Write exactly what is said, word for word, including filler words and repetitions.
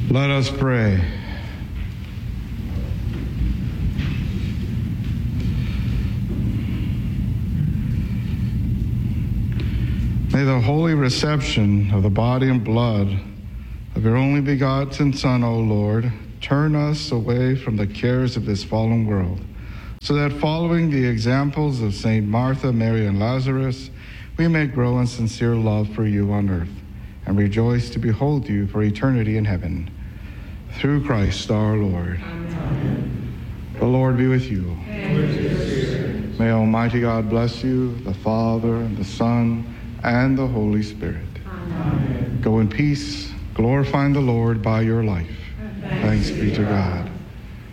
Let us pray. May the holy reception of the body and blood of your only begotten Son, O Lord, turn us away from the cares of this fallen world, so that following the examples of Saint Martha, Mary, and Lazarus, we may grow in sincere love for you on earth and rejoice to behold you for eternity in heaven. Through Christ our Lord. Amen. The Lord be with you. And with your spirit. May Almighty God bless you, the Father, and the Son, and the Holy Spirit. Amen. Go in peace, glorifying the Lord by your life. Thanks, Thanks be to God.